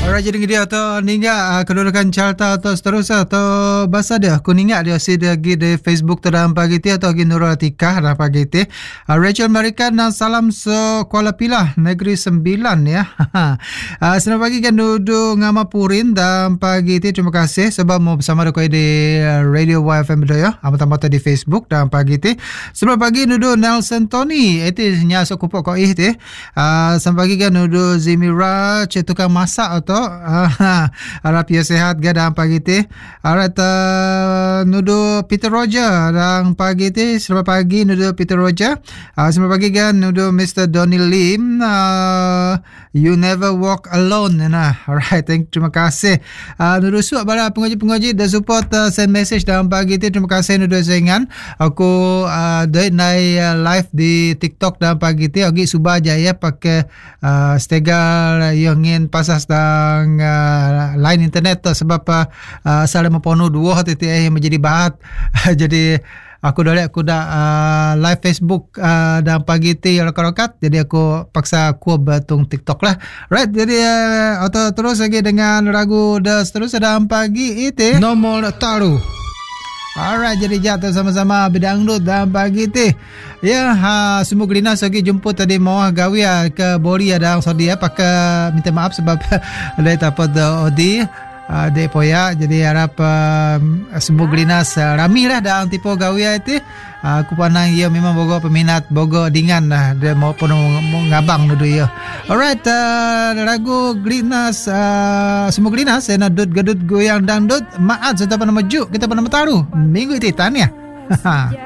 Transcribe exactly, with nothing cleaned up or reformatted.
Alright, jadi dia atau ninga kedudukan carta atau seterusnya atau bahasa dia aku ninga dia si dia lagi di Facebook dalam pagi ti atau lagi Nurul Atikah dalam pagi ti. Uh, Rachel Marikan dan salam se Kuala Pilah Negeri Sembilan ya. uh, selamat pagi kan Nudu Ngamapurin dalam pagi ti, terima kasih sebab mau bersama aku di Radio Y F M ya. Amat-amat di Facebook dalam pagi ti. Selamat pagi Nudu Nelson Tony itu nyasuk kupok kau ih ti. Uh, selamat pagi kan Nudu Zimira cetukang masak atau Uh, harap ia sehat ga dalam pagi ti. Alright, uh, nudu Peter Roger dalam pagi ti. Selamat pagi nudu Peter Roger. Uh, selamat pagi kan nudu Mister Donny Lim. Uh, you never walk alone. Nah, alright, thank terima kasih. Uh, nudu suap bala pengaji-pengaji dah support uh, send message dalam pagi ti. Terima kasih nudu saingan. Aku uh, dah naik uh, live di TikTok dalam pagi ti. Agi subah aja ya pakai uh, stegal yang ingin pasas dah Uh, line internet tu sebab uh, salah mempenuh dua T T A yang menjadi bahat. Jadi aku dah aku dah uh, live Facebook uh, dalam pagi ti rokat-rokat, jadi aku paksa aku batung TikTok lah. Right, jadi uh, atau terus lagi dengan lagu dah seterusnya dalam pagi itu Nomor Taruh. Alright, jadi jatuh sama-sama bidangdut dalam pagi ti. Ya, ha, semua Gelina lagi jemput tadi mau gawi ke Bori ada Saudi ya, pakai minta maaf sebab ada tapat Odi uh, de poya, jadi harap uh, semua Gelina uh, rami lah dalam tipe gawi itu. Uh, aku pandang ia memang bogo peminat bogo dingan lah, dia mau pun mau ngabang dulu ya. Alright, uh, lagu Glinas uh, semua Glinas saya nak dut gadut goyang dangdut maat serta nama juk kita pada taruh minggu itu tanya.